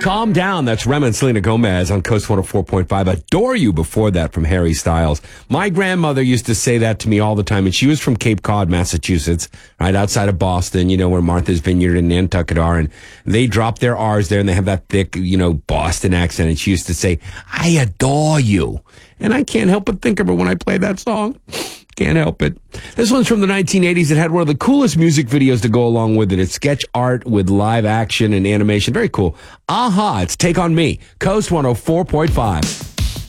Calm Down. That's Rema and Selena Gomez on Coast 104.5. Adore You before that from Harry Styles. My grandmother used to say that to me all the time, and she was from Cape Cod, Massachusetts, right outside of Boston, where Martha's Vineyard and Nantucket are, and they drop their R's there, and they have that thick, Boston accent, and she used to say, I adore you. And I can't help but think of her when I play that song. Can't help it. This one's from the 1980s. It had one of the coolest music videos to go along with it. It's sketch art with live action and animation. Very cool. Aha, it's Take On Me. Coast 104.5.